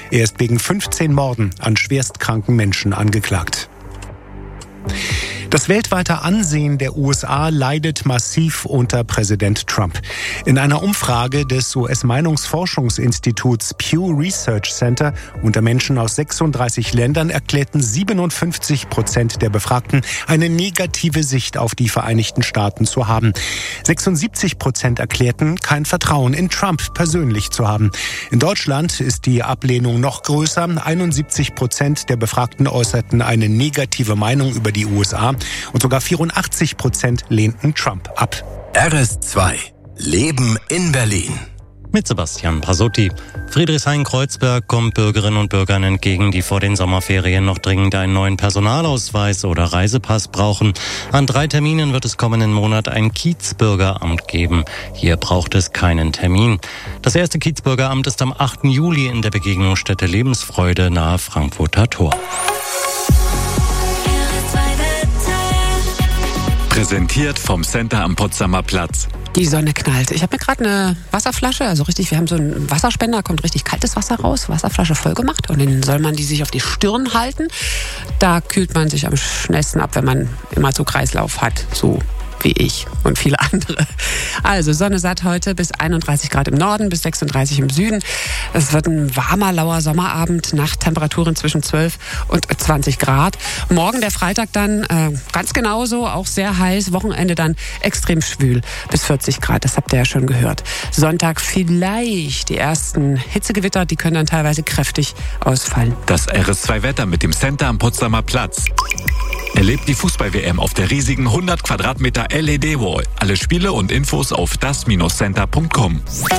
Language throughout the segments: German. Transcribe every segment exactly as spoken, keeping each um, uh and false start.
Er ist wegen fünfzehn Morden an schwerstkranken Menschen angeklagt. Das weltweite Ansehen der U S A leidet massiv unter Präsident Trump. In einer Umfrage des U S-Meinungsforschungsinstituts Pew Research Center unter Menschen aus sechsunddreißig Ländern erklärten siebenundfünfzig Prozent der Befragten, eine negative Sicht auf die Vereinigten Staaten zu haben. sechsundsiebzig Prozent erklärten, kein Vertrauen in Trump persönlich zu haben. In Deutschland ist die Ablehnung noch größer. einundsiebzig Prozent der Befragten äußerten eine negative Meinung über die U S A. Und sogar vierundachtzig Prozent lehnten Trump ab. R S zwei. Leben in Berlin. Mit Sebastian Pasotti. Friedrichshain-Kreuzberg kommt Bürgerinnen und Bürgern entgegen, die vor den Sommerferien noch dringend einen neuen Personalausweis oder Reisepass brauchen. An drei Terminen wird es kommenden Monat ein Kiezbürgeramt geben. Hier braucht es keinen Termin. Das erste Kiezbürgeramt ist am achten Juli in der Begegnungsstätte Lebensfreude nahe Frankfurter Tor. Präsentiert vom Center am Potsdamer Platz. Die Sonne knallt. Ich habe mir gerade eine Wasserflasche, also richtig, wir haben so einen Wasserspender, kommt richtig kaltes Wasser raus, Wasserflasche voll gemacht und dann soll man die sich auf die Stirn halten. Da kühlt man sich am schnellsten ab, wenn man immer so Kreislauf hat, so wie ich und viele andere. Also Sonne satt heute bis einunddreißig Grad im Norden, bis sechsunddreißig im Süden. Es wird ein warmer, lauer Sommerabend, Nachttemperaturen zwischen zwölf und zwanzig Grad. Morgen, der Freitag dann, äh, ganz genauso, auch sehr heiß. Wochenende dann extrem schwül, bis vierzig Grad, das habt ihr ja schon gehört. Sonntag vielleicht die ersten Hitzegewitter, die können dann teilweise kräftig ausfallen. Das R S zwei Wetter mit dem Center am Potsdamer Platz. Erlebt die Fußball-W M auf der riesigen hundert Quadratmeter L E D-Wall. Alle Spiele und Infos auf das Center punkt com.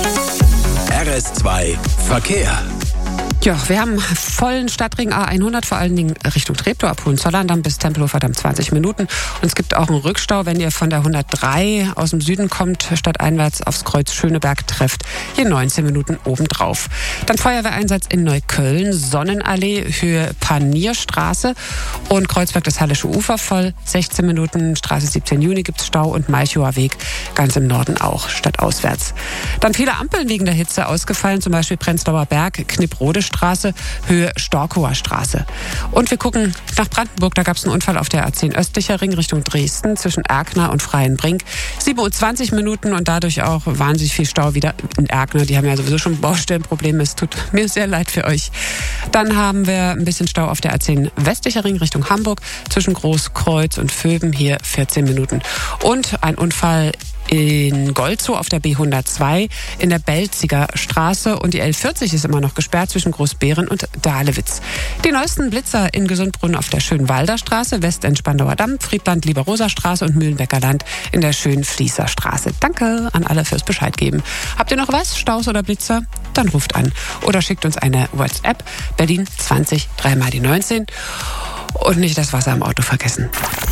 R S zwei Verkehr. Ja, wir haben vollen Stadtring A hundert, vor allen Dingen Richtung Treptow, ab Hohenzollern, dann bis Tempelhofer Damm zwanzig Minuten. Und es gibt auch einen Rückstau, wenn ihr von der hundertdrei aus dem Süden kommt, stadteinwärts aufs Kreuz Schöneberg trefft, hier neunzehn Minuten obendrauf. Dann Feuerwehreinsatz in Neukölln, Sonnenallee, Höhe Panierstraße und Kreuzberg das Hallische Ufer voll, sechzehn Minuten, Straße siebzehnten Juni gibt's Stau und Malchower Weg ganz im Norden auch, stadtauswärts. Dann viele Ampeln wegen der Hitze ausgefallen, zum Beispiel Prenzlauer Berg, Knipprode Straße, Höhe Storkower Straße. Und wir gucken nach Brandenburg, da gab es einen Unfall auf der A zehn östlicher Ring Richtung Dresden zwischen Erkner und Freienbrink. siebenundzwanzig Minuten und dadurch auch wahnsinnig viel Stau wieder in Erkner. Die haben ja sowieso schon Baustellenprobleme, es tut mir sehr leid für euch. Dann haben wir ein bisschen Stau auf der A zehn westlicher Ring Richtung Hamburg zwischen Großkreuz und Vöben, hier vierzehn Minuten. Und ein Unfall in Golzow auf der B hundertzwei in der Belziger Straße und die L vierzig ist immer noch gesperrt zwischen Großbeeren und Dahlewitz. Die neuesten Blitzer in Gesundbrunnen auf der Schönwalder Straße, Westend-Spandauer Damm, Friedland-Lieberoser Straße und Mühlenbecker Land in der Schönfließer Straße. Danke an alle fürs Bescheid geben. Habt ihr noch was? Staus oder Blitzer? Dann ruft an oder schickt uns eine WhatsApp. Berlin zwanzig, drei mal die neunzehn. Und nicht das Wasser im Auto vergessen.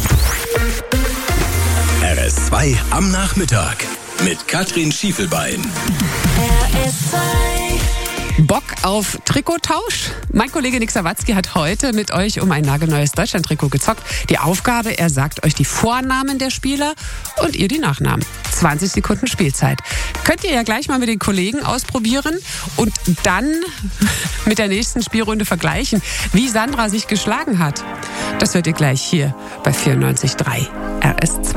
R S zwei am Nachmittag mit Katrin Schiefelbein. R S zwei. Bock auf Trikottausch? Mein Kollege Nick Sawatzki hat heute mit euch um ein nagelneues Deutschland-Trikot gezockt. Die Aufgabe, er sagt euch die Vornamen der Spieler und ihr die Nachnamen. zwanzig Sekunden Spielzeit. Könnt ihr ja gleich mal mit den Kollegen ausprobieren und dann mit der nächsten Spielrunde vergleichen, wie Sandra sich geschlagen hat. Das hört ihr gleich hier bei vierundneunzig Komma drei R S zwei.